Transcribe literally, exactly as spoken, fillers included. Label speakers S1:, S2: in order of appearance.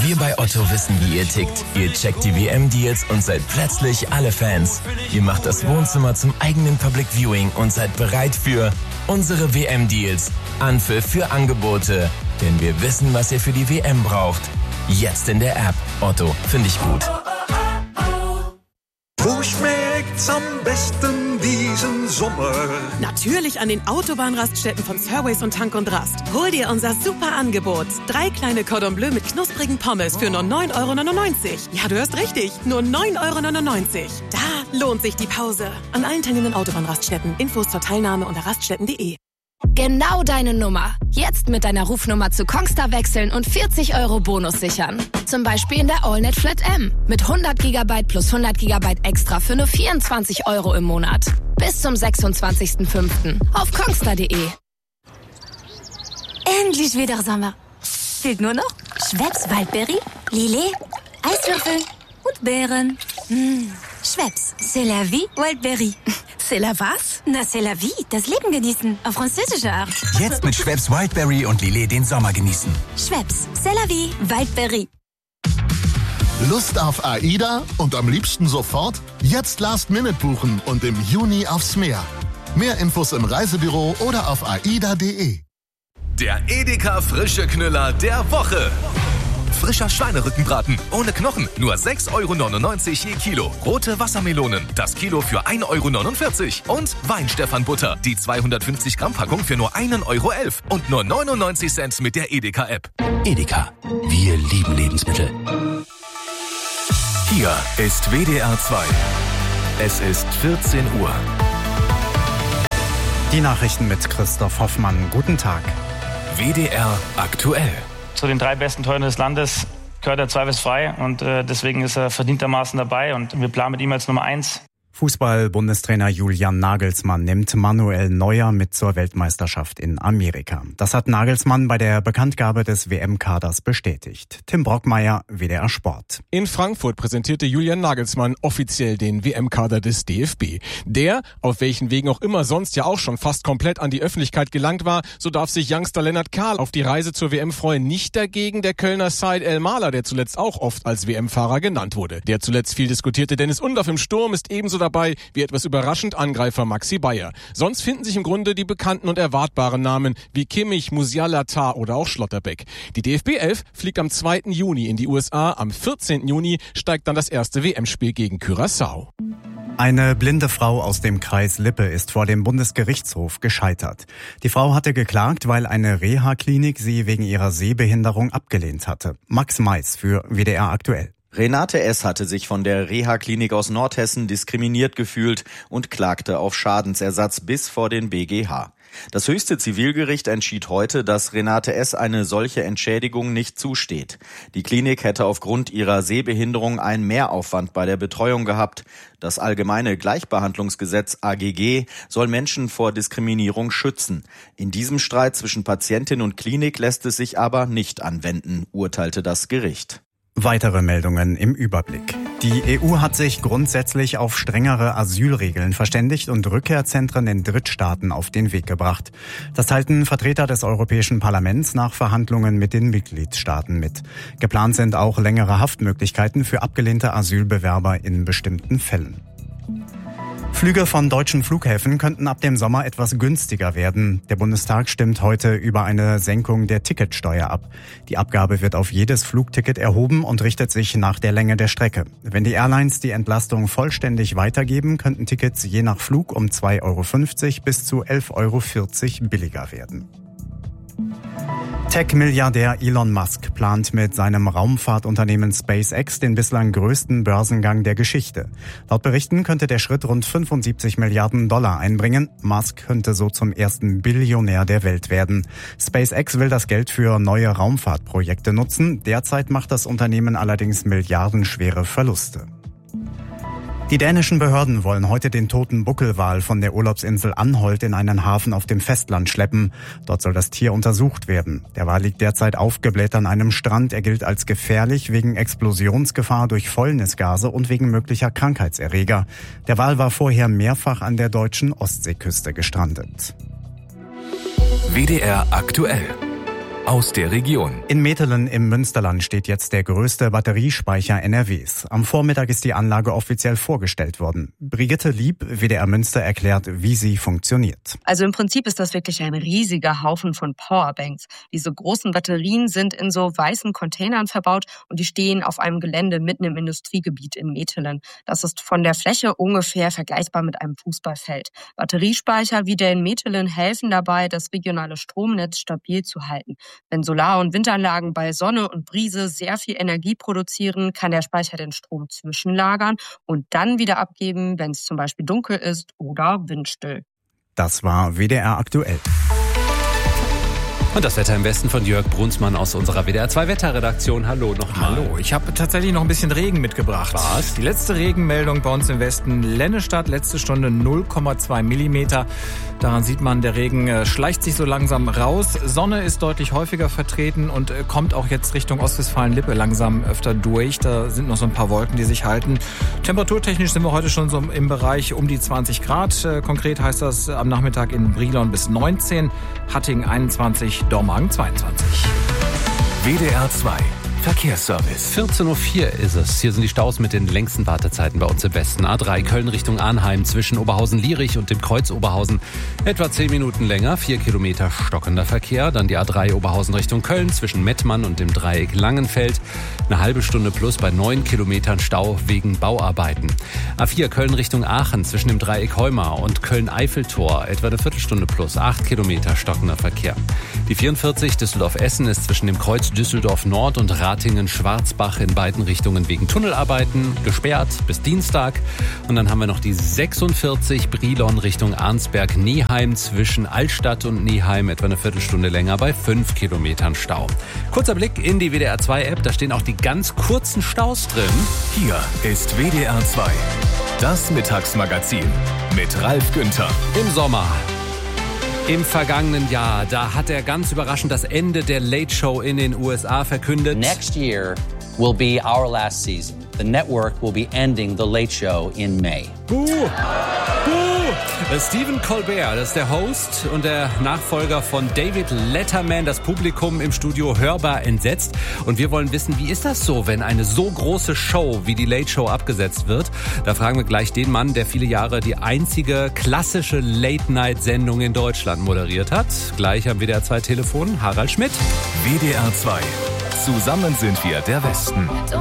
S1: Wir bei Otto wissen, wie ihr tickt. Ihr checkt die W M-Deals und seid plötzlich alle Fans. Ihr macht das Wohnzimmer zum eigenen Public Viewing und seid bereit für unsere W M-Deals. Anpfiff für Angebote. Denn wir wissen, was ihr für die W M braucht. Jetzt in der App. Otto, finde ich gut.
S2: Wo schmeckt's am besten diesen Sommer?
S3: Natürlich an den Autobahnraststätten von Surways und Tank und Rast. Hol dir unser super Angebot. Drei kleine Cordon Bleu mit knusprigen Pommes für nur neun Euro neunundneunzig. Ja, du hörst richtig. Nur neun Euro neunundneunzig. Da lohnt sich die Pause. An allen teilnehmenden Autobahnraststätten. Infos zur Teilnahme unter raststätten punkt de.
S4: Genau deine Nummer. Jetzt mit deiner Rufnummer zu Kongstar wechseln und vierzig Euro Bonus sichern. Zum Beispiel in der AllNet Flat M. Mit hundert Gigabyte plus hundert Gigabyte extra für nur vierundzwanzig Euro im Monat. Bis zum sechsundzwanzigsten fünften auf kongstar punkt de.
S5: Endlich wieder Sommer. Fehlt nur noch Schweppes Waldberry, Lillet, Eiswürfel und Beeren. Mmh. Schweppes, c'est la vie, Wildberry.
S4: C'est la was?
S5: Na, c'est la vie, das Leben genießen, auf französische Art.
S6: Jetzt mit Schweppes Wildberry und Lillet den Sommer genießen.
S5: Schweppes, c'est la vie, Wildberry.
S7: Lust auf AIDA und am liebsten sofort? Jetzt Last Minute buchen und im Juni aufs Meer. Mehr Infos im Reisebüro oder auf aida punkt de.
S8: Der Edeka Frische Knüller der Woche. Frischer Schweinerückenbraten ohne Knochen, nur sechs Euro neunundneunzig je Kilo. Rote Wassermelonen, das Kilo für ein Euro neunundvierzig. Und Weinstefan-Butter, die zweihundertfünfzig Gramm Packung für nur ein Euro elf. Und nur neunundneunzig Cent mit der Edeka-App.
S6: Edeka, wir lieben Lebensmittel.
S8: Hier ist W D R zwei. Es ist vierzehn Uhr.
S9: Die Nachrichten mit Christoph Hoffmann. Guten Tag.
S8: W D R aktuell.
S10: Zu den drei besten Torhütern des Landes gehört er zweifelsfrei und äh, deswegen ist er verdientermaßen dabei und wir planen mit ihm als Nummer eins.
S9: Fußball-Bundestrainer Julian Nagelsmann nimmt Manuel Neuer mit zur Weltmeisterschaft in Amerika. Das hat Nagelsmann bei der Bekanntgabe des W M-Kaders bestätigt. Tim Brockmeier, W D R Sport.
S11: In Frankfurt präsentierte Julian Nagelsmann offiziell den W M-Kader des D F B. Der, auf welchen Wegen auch immer sonst ja auch schon fast komplett an die Öffentlichkeit gelangt war, so darf sich Youngster Lennart Kahl auf die Reise zur W M freuen. Nicht dagegen der Kölner Said El-Mahler, der zuletzt auch oft als W M-Fahrer genannt wurde. Der zuletzt viel diskutierte Dennis Undaff im Sturm ist ebenso dabei wie etwas überraschend Angreifer Maxi Bayer. Sonst finden sich im Grunde die bekannten und erwartbaren Namen wie Kimmich, Musiala, Tah oder auch Schlotterbeck. Die D F B elf fliegt am zweiten Juni in die U S A. Am vierzehnten Juni steigt dann das erste W M-Spiel gegen Curaçao.
S9: Eine blinde Frau aus dem Kreis Lippe ist vor dem Bundesgerichtshof gescheitert. Die Frau hatte geklagt, weil eine Reha-Klinik sie wegen ihrer Sehbehinderung abgelehnt hatte. Max Mais für W D R aktuell.
S12: Renate S. hatte sich von der Reha-Klinik aus Nordhessen diskriminiert gefühlt und klagte auf Schadensersatz bis vor den B G H. Das höchste Zivilgericht entschied heute, dass Renate S. eine solche Entschädigung nicht zusteht. Die Klinik hätte aufgrund ihrer Sehbehinderung einen Mehraufwand bei der Betreuung gehabt. Das Allgemeine Gleichbehandlungsgesetz A G G soll Menschen vor Diskriminierung schützen. In diesem Streit zwischen Patientin und Klinik lässt es sich aber nicht anwenden, urteilte das Gericht.
S9: Weitere Meldungen im Überblick. Die E U hat sich grundsätzlich auf strengere Asylregeln verständigt und Rückkehrzentren in Drittstaaten auf den Weg gebracht. Das teilten Vertreter des Europäischen Parlaments nach Verhandlungen mit den Mitgliedstaaten mit. Geplant sind auch längere Haftmöglichkeiten für abgelehnte Asylbewerber in bestimmten Fällen. Flüge von deutschen Flughäfen könnten ab dem Sommer etwas günstiger werden. Der Bundestag stimmt heute über eine Senkung der Ticketsteuer ab. Die Abgabe wird auf jedes Flugticket erhoben und richtet sich nach der Länge der Strecke. Wenn die Airlines die Entlastung vollständig weitergeben, könnten Tickets je nach Flug um zwei Euro fünfzig bis zu elf Euro vierzig billiger werden. Tech-Milliardär Elon Musk plant mit seinem Raumfahrtunternehmen SpaceX den bislang größten Börsengang der Geschichte. Laut Berichten könnte der Schritt rund fünfundsiebzig Milliarden Dollar einbringen. Musk könnte so zum ersten Billionär der Welt werden. SpaceX will das Geld für neue Raumfahrtprojekte nutzen. Derzeit macht das Unternehmen allerdings milliardenschwere Verluste. Die dänischen Behörden wollen heute den toten Buckelwal von der Urlaubsinsel Anholt in einen Hafen auf dem Festland schleppen. Dort soll das Tier untersucht werden. Der Wal liegt derzeit aufgebläht an einem Strand. Er gilt als gefährlich wegen Explosionsgefahr durch Fäulnisgase und wegen möglicher Krankheitserreger. Der Wal war vorher mehrfach an der deutschen Ostseeküste gestrandet.
S8: W D R aktuell. aus der Region.
S9: In Metelen im Münsterland steht jetzt der größte Batteriespeicher N R Ws. Am Vormittag ist die Anlage offiziell vorgestellt worden. Brigitte Lieb, W D R Münster, erklärt, wie sie funktioniert.
S13: Also im Prinzip ist das wirklich ein riesiger Haufen von Powerbanks. Diese großen Batterien sind in so weißen Containern verbaut und die stehen auf einem Gelände mitten im Industriegebiet in Metelen. Das ist von der Fläche ungefähr vergleichbar mit einem Fußballfeld. Batteriespeicher wie der in Metelen helfen dabei, das regionale Stromnetz stabil zu halten. Wenn Solar- und Windanlagen bei Sonne und Brise sehr viel Energie produzieren, kann der Speicher den Strom zwischenlagern und dann wieder abgeben, wenn es zum Beispiel dunkel ist oder windstill.
S9: Das war W D R aktuell.
S14: Und das Wetter im Westen von Jörg Brunsmann aus unserer W D R zwei Wetterredaktion. Hallo nochmal.
S15: Hallo, ich habe tatsächlich noch ein bisschen Regen mitgebracht.
S14: Was?
S15: Die letzte Regenmeldung bei uns im Westen, Lennestadt, letzte Stunde null Komma zwei Millimeter. Daran sieht man, der Regen schleicht sich so langsam raus. Sonne ist deutlich häufiger vertreten und kommt auch jetzt Richtung Ostwestfalen-Lippe langsam öfter durch. Da sind noch so ein paar Wolken, die sich halten. Temperaturtechnisch sind wir heute schon so im Bereich um die zwanzig Grad. Konkret heißt das am Nachmittag in Brilon bis neunzehn, Hattingen einundzwanzig, Dormagen zweiundzwanzig.
S8: W D R zwei Verkehrsservice.
S14: vierzehn Uhr vier ist es. Hier sind die Staus mit den längsten Wartezeiten bei uns im Westen. A drei Köln Richtung Arnheim zwischen Oberhausen-Lierich und dem Kreuz Oberhausen. Etwa zehn Minuten länger, vier Kilometer stockender Verkehr. Dann die A drei Oberhausen Richtung Köln zwischen Mettmann und dem Dreieck Langenfeld. Eine halbe Stunde plus bei neun Kilometern Stau wegen Bauarbeiten. A vier Köln Richtung Aachen zwischen dem Dreieck Heumar und Köln-Eiffeltor. Etwa eine Viertelstunde plus, acht Kilometer stockender Verkehr. Die vierundvierzig Düsseldorf-Essen ist zwischen dem Kreuz Düsseldorf Nord und Ratingen-Schwarzbach in beiden Richtungen wegen Tunnelarbeiten gesperrt bis Dienstag. Und dann haben wir noch die sechsundvierzig Brilon Richtung Arnsberg-Neheim zwischen Altstadt und Neheim etwa eine Viertelstunde länger bei fünf Kilometern Stau. Kurzer Blick in die W D R zwei App, da stehen auch die ganz kurzen Staus drin.
S8: Hier ist W D R zwei, das Mittagsmagazin mit Ralf Günther.
S14: Im Sommer. Im vergangenen Jahr, da hat er ganz überraschend das Ende der Late Show in den U S A verkündet.
S16: Next year will be our last season. The network will be ending the Late Show in May.
S14: Buh! Buh! Stephen Colbert, das ist der Host und der Nachfolger von David Letterman. Das Publikum im Studio hörbar entsetzt. Und wir wollen wissen, wie ist das so, wenn eine so große Show wie die Late Show abgesetzt wird? Da fragen wir gleich den Mann, der viele Jahre die einzige klassische Late-Night-Sendung in Deutschland moderiert hat. Gleich am W D R zwei Telefon Harald Schmidt.
S8: W D R zwei. Zusammen sind wir der Westen.